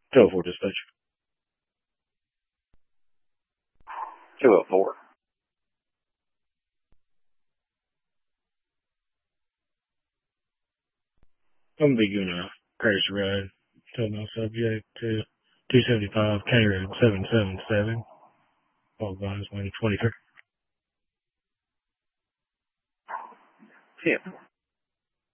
204 dispatch. 204. I'm going to be giving a courtesy ride to my subject to 275 County Road 777. All guys, 23. 10.